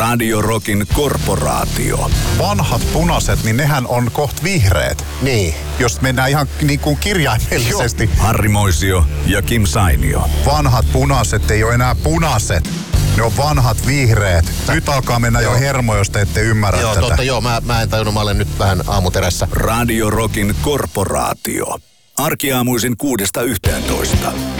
Radio Rockin korporaatio. Vanhat punaiset, niin nehän on koht vihreät. Niin. Jos mennään ihan niin kuin kirjaimellisesti. Harri Moisio ja Kim Sainio. Vanhat punaiset ei ole enää punaiset. Ne on vanhat vihreät. Nyt alkaa mennä jo hermo, jos te ette ymmärrä tätä. Totta, mä en tajunnut, mä olen nyt vähän aamuterässä. Radio Rockin korporaatio. Arkiaamuisin 6–11.